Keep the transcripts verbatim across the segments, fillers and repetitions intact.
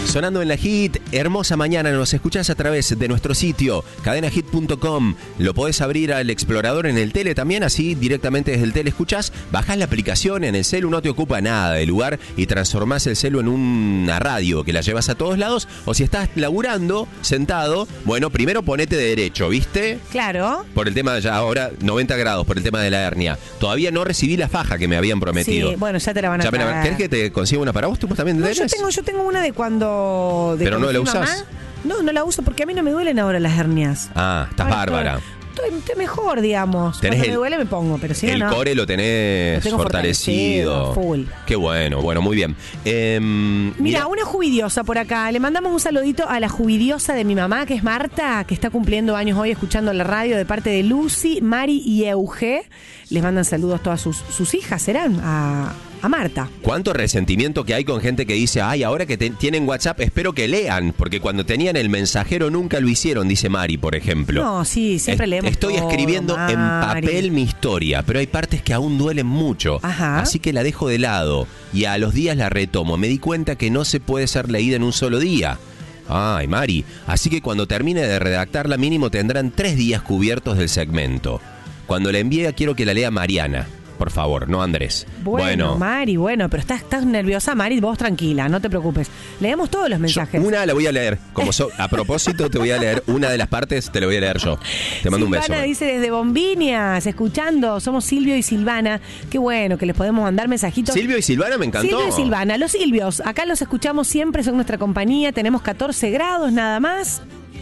Sonando en la Hit, hermosa mañana, nos escuchás a través de nuestro sitio cadena hit punto com. Lo podés abrir al explorador en el tele también, así directamente desde el tele escuchás. Bajás la aplicación en el celu, no te ocupa nada de lugar y transformás el celu en una radio que la llevas a todos lados. O si estás laburando, sentado, bueno, primero ponete de derecho, ¿viste? Claro. Por el tema de ya ahora noventa grados, por el tema de la hernia. Todavía no recibí la faja que me habían prometido. Sí, bueno, ya te la van a Ya me la- traer. ¿Querés que te consiga una para vos? ¿Tú también No, tenés? yo tengo, yo tengo una de cuando... De ¿Pero cuando no la fui usás? mamá. No, no la uso porque a mí no me duelen ahora las hernias. Ah, estás Ahora bárbara. Estoy, estoy- estoy mejor, digamos. Tenés Cuando el- me duele me pongo, pero si no, El no. core lo tenés Lo tengo fortalecido. fortalecido, full. Qué bueno, bueno, muy bien. Eh, Mira, mira, una juvidiosa por acá. Le mandamos un saludito a la juvidiosa de mi mamá, que es Marta, que está cumpliendo años hoy escuchando la radio de parte de Lucy, Mari y Euge. Les mandan saludos todas sus, sus hijas, ¿serán? A, a Marta. cuánto resentimiento que hay con gente que dice, ay, ahora que te- tienen WhatsApp, espero que lean, porque cuando tenían el mensajero nunca lo hicieron, dice Mari, por ejemplo. No, sí, siempre Es- leemos Estoy todo, escribiendo en Mari. papel mi historia, pero hay partes que aún duelen mucho. Ajá. Así que la dejo de lado y a los días la retomo. Me di cuenta que no se puede ser leída en un solo día. Ay, Mari. Así que cuando termine de redactarla, mínimo tendrán tres días cubiertos del segmento. Cuando la envíe, quiero que la lea Mariana. Por favor, no Andrés. Bueno, Mari, bueno, pero estás, estás nerviosa, Mari, vos tranquila, no te preocupes. Leemos todos los Yo mensajes. una la voy a leer. Como so- a propósito, te voy a leer una de las partes, te la voy a leer yo. Te mando un beso. Silvana Mari. dice desde Bombiñas, escuchando, somos Silvio y Silvana. Qué bueno que les podemos mandar mensajitos. Silvio y Silvana me encantó. Silvio y Silvana, los Silvios, acá los escuchamos siempre, son nuestra compañía, tenemos catorce grados nada más.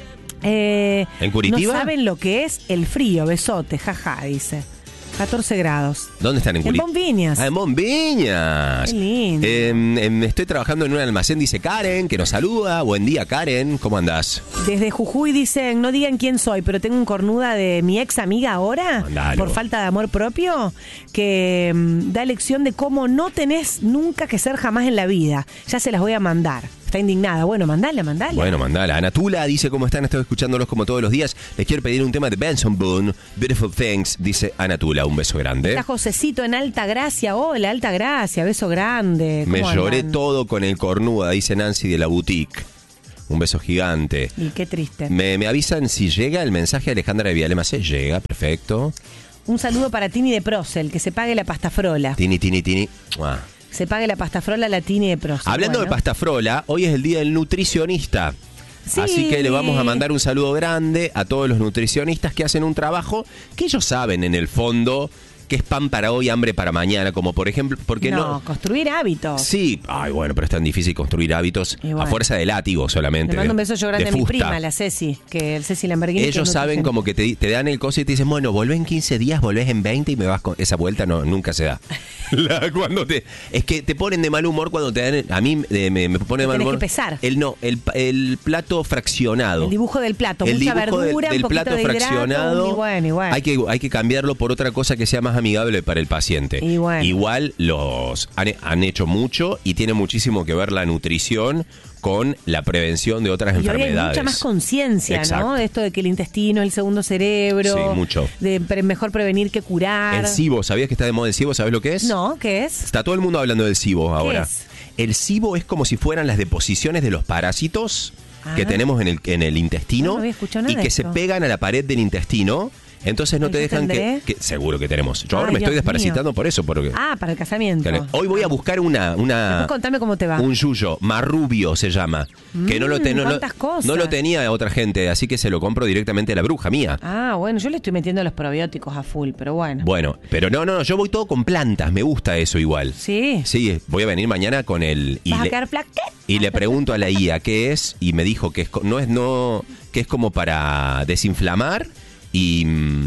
Eh, ¿En Curitiba? No saben lo que es el frío, besote, jaja, dice. catorce grados. ¿Dónde están en En Curitiba? Bombiñas. Ah, en Bombiñas. Qué lindo. Eh, em, estoy trabajando en un almacén, dice Karen, que nos saluda. Buen día, Karen. ¿Cómo andás? Desde Jujuy dicen, no digan quién soy, pero tengo un cornuda de mi ex amiga ahora, Mandalo. por falta de amor propio, que mm, da lección de cómo no tenés nunca que ser jamás en la vida. Ya se las voy a mandar. Está indignada. Bueno, mandala, mandala. Bueno, mandala. Anatula dice, ¿cómo están? Estoy escuchándolos como todos los días. Les quiero pedir un tema de Benson Boone, Beautiful Things, dice Anatula. Un beso grande. Está Josecito en Alta Gracia. Hola, Alta Gracia, beso grande. Me ¿Cómo lloré andan? todo con el cornuda, dice Nancy de la boutique. Un beso gigante. Y qué triste. Me, me avisan si llega el mensaje de Alejandra de Vialema. Se llega, perfecto. Un saludo para Tini de Procel, que se pague la pasta frola. Tini, tini, tini. Mua. Se pague la pasta frola a la Tini de Procel. Hablando Bueno. de pasta frola, hoy es el día del nutricionista. Sí. Así que le vamos a mandar un saludo grande a todos los nutricionistas que hacen un trabajo que ellos saben en el fondo que es pan para hoy, hambre para mañana, como por ejemplo, porque no... No, construir hábitos. Sí, ay bueno, pero es tan difícil construir hábitos Y bueno. a fuerza de látigo solamente. Le mando un de- beso yo grande de a mi fusta. prima, la Ceci, que el Ceci Lamborghini. que Ellos es saben nutricionista. como que te, te dan el coso y te dicen, bueno, volvés en quince días, volvés en veinte y me vas con... Esa vuelta no, nunca se da. La- cuando te, es que te ponen de mal humor cuando te dan... A mí eh, me, me pone de Te mal tenés humor... que pesar. El, no, el, el plato fraccionado. El dibujo del plato, El mucha dibujo del- verdura, del, un poquito plato de hidrato, fraccionado. y bueno, y bueno. Hay que, hay que cambiarlo por otra cosa que sea más amigable para el paciente. Y bueno. Igual los han, han hecho mucho y tiene muchísimo que ver la nutrición con la prevención de otras Y hoy hay enfermedades. mucha más conciencia, Exacto. ¿no? De esto de que el intestino es el segundo cerebro. Sí, mucho. De pre- mejor prevenir que curar. El SIBO, ¿sabías que está de moda el SIBO? ¿Sabes lo que es? No, ¿qué es? Está todo el mundo hablando del SIBO ahora. es? El SIBO es como si fueran las deposiciones de los parásitos Ah. que tenemos en el, en el intestino No, no había escuchado nada y de que se esto. pegan a la pared del intestino. Entonces no ¿Y te yo dejan que, tendré? que- Seguro que tenemos. Yo ahora Ay, me estoy Dios desparasitando mío. por eso. Porque, Ah, para el casamiento. Hoy voy a buscar una... una Después contame cómo te va. un yuyo, marrubio se llama. que no lo, te- Mm, no, lo- cuántas cosas. no lo tenía otra gente, así que se lo compro directamente a la bruja mía. Ah, bueno, yo le estoy metiendo los probióticos a full, pero bueno. Bueno, pero no, no, no, yo voy todo con plantas, me gusta eso igual. Sí. Sí, voy a venir mañana con el... Y ¿Vas a le, quedar flaqueta? y le pregunto a la I A qué es y me dijo que es, co- no es no que es como para desinflamar y...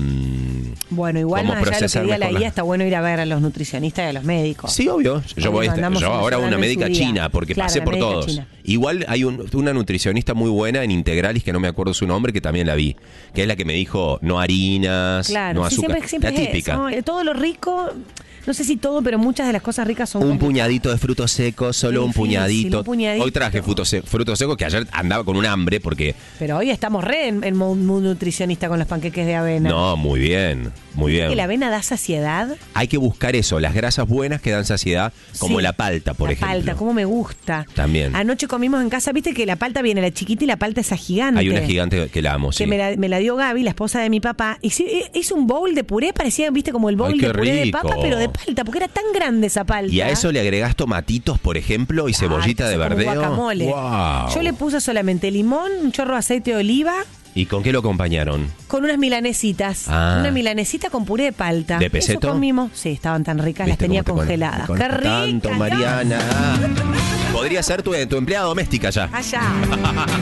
mm, Bueno, igual ¿Cómo más allá de lo que procesar diga la mejor I A, la- está bueno ir a ver a los nutricionistas y a los médicos. Sí, obvio. Yo, Hoy voy, le mandamos yo un ahora beso una grande en médica su día. china porque Claro, pasé la por médica todos. china. Igual hay un- una nutricionista muy buena en Integralis que no me acuerdo su nombre que también la vi, que es la que me dijo no harinas, Claro, no sí, azúcar. siempre, siempre la es típica. eso, ¿no? Todo lo rico no sé si todo, pero muchas de las cosas ricas son... Un como- puñadito de frutos secos, solo un Difícil, puñadito. un puñadito. Hoy traje frutos, se- frutos secos que ayer andaba con un hambre porque... Pero hoy estamos re en, en mood mood nutricionista con los panqueques de avena. No, muy bien, muy bien. ¿Que la avena da saciedad? Hay que buscar eso, las grasas buenas que dan saciedad, como Sí. la palta, por la ejemplo. palta, cómo me gusta. También. Anoche comimos en casa, viste que la palta viene la chiquita y la palta esa gigante. Hay una gigante que la amo, sí. Que me la, me la dio Gaby, la esposa de mi papá. Y sí, hizo un bowl de puré, parecía, viste, como el bowl Ay, qué de puré de rico. papa, pero de palta, porque era tan grande esa palta. Y a eso le agregás tomatitos, por ejemplo, y cebollita Ah, de como verdeo. guacamole. Wow. Yo le puse solamente limón, un chorro de aceite de oliva, ¿Y con qué lo acompañaron? con unas milanesitas. Ah. Una milanesita con puré de palta. ¿De peseto? Eso comimos. Sí, estaban tan ricas, las ¿Viste tenía cómo te congeladas. conozco? ¡Qué Te conozco rica! tanto, Mariana. Podría ser tu, tu empleada doméstica ya. Allá.